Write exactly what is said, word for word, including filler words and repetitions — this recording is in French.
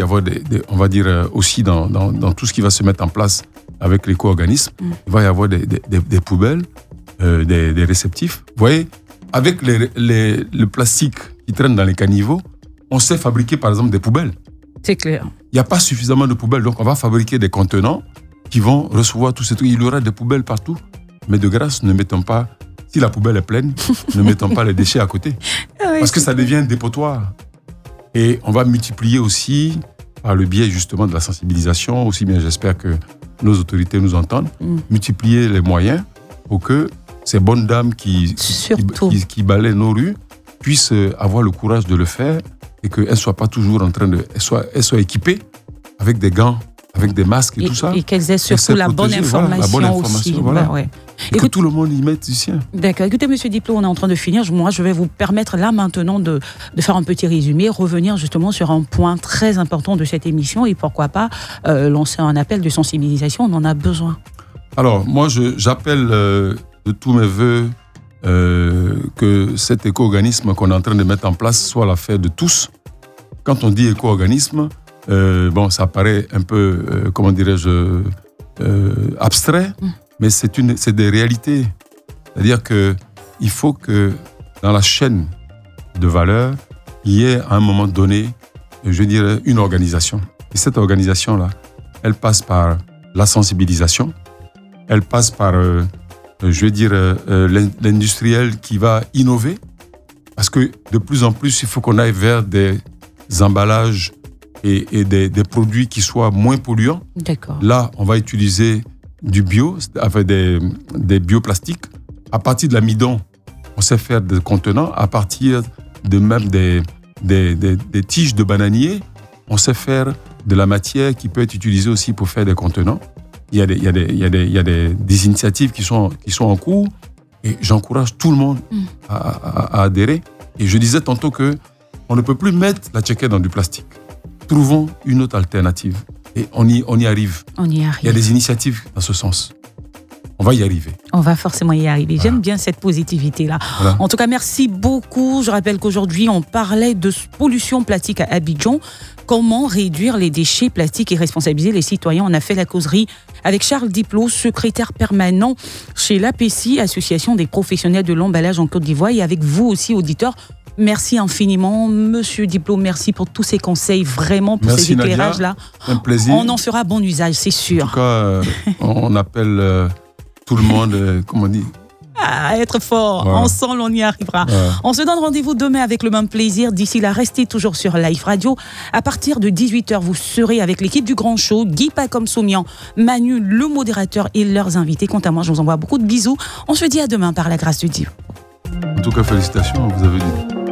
avoir, des, des, on va dire euh, aussi dans, dans, dans tout ce qui va se mettre en place avec l'éco-organisme, mmh. il va y avoir des, des, des, des poubelles, euh, des, des réceptifs. Vous voyez, avec les, les, le plastique qui traîne dans les caniveaux, on sait fabriquer par exemple des poubelles. C'est clair. Il n'y a pas suffisamment de poubelles, donc on va fabriquer des contenants qui vont recevoir tous ces trucs. Il y aura des poubelles partout, mais de grâce, ne mettons pas, si la poubelle est pleine, ne mettons pas les déchets à côté. Ah oui, parce que ça clair. devient un dépotoir. Et on va multiplier aussi, par le biais justement de la sensibilisation, aussi bien j'espère que nos autorités nous entendent, mm. multiplier les moyens pour que ces bonnes dames qui, qui, qui, qui balaient nos rues puissent avoir le courage de le faire et qu'elles ne soient pas toujours en train de... Elles soient, elles soient équipées avec des gants, avec des masques et, et tout ça. Et qu'elles aient surtout la bonne, voilà, la bonne information aussi. Voilà. Bah ouais. Et Écoute, que tout le monde y mette du sien. D'accord. Écoutez, monsieur Diplo, on est en train de finir. Moi, je vais vous permettre là maintenant de, de faire un petit résumé, revenir justement sur un point très important de cette émission et pourquoi pas euh, lancer un appel de sensibilisation. On en a besoin. Alors, moi, je, j'appelle euh, de tous mes voeux euh, que cet éco-organisme qu'on est en train de mettre en place soit l'affaire de tous. Quand on dit éco-organisme, euh, bon, ça paraît un peu, euh, comment dirais-je, euh, abstrait. Mm. Mais c'est, une, c'est des réalités. C'est-à-dire qu'il faut que dans la chaîne de valeur, il y ait à un moment donné, je dirais, une organisation. Et cette organisation-là, elle passe par la sensibilisation, elle passe par, euh, je veux dire, euh, l'industriel qui va innover. Parce que de plus en plus, il faut qu'on aille vers des emballages et, et des, des produits qui soient moins polluants. D'accord. Là, on va utiliser du bio, avec des, des bioplastiques. À partir de l'amidon, on sait faire des contenants. À partir de même des, des, des, des tiges de bananier, on sait faire de la matière qui peut être utilisée aussi pour faire des contenants. Il y a des, il y a des, il y a des, il y a des, des initiatives qui sont, qui sont en cours et j'encourage tout le monde mmh. à, à, à adhérer. Et je disais tantôt qu'on ne peut plus mettre la tchéquette dans du plastique. Trouvons une autre alternative. Et on y, on y arrive. On y arrive. Il y a des initiatives dans ce sens. On va y arriver. On va forcément y arriver. Voilà. J'aime bien cette positivité-là. Voilà. En tout cas, merci beaucoup. Je rappelle qu'aujourd'hui, on parlait de pollution plastique à Abidjan. Comment réduire les déchets plastiques et responsabiliser les citoyens. On a fait la causerie avec Charles Diplo, secrétaire permanent chez l'A P C I, Association des professionnels de l'emballage en Côte d'Ivoire. Et avec vous aussi, auditeurs. Merci infiniment, Monsieur Diplo. Merci pour tous ces conseils, vraiment, pour merci ces éclairages-là. Nadia, un plaisir. On en fera bon usage, c'est sûr. En tout cas, euh, on appelle euh, tout le monde, euh, comment on dit à être fort. Ouais. Ensemble, on y arrivera. Ouais. On se donne rendez-vous demain avec le même plaisir. D'ici là, restez toujours sur Live Radio. À partir de dix-huit heures, vous serez avec l'équipe du Grand Show, Guy Pacom-Soumian, Manu, le modérateur et leurs invités. Quant à moi, je vous envoie beaucoup de bisous. On se dit à demain par la grâce de Dieu. En tout cas, félicitations, vous avez dit.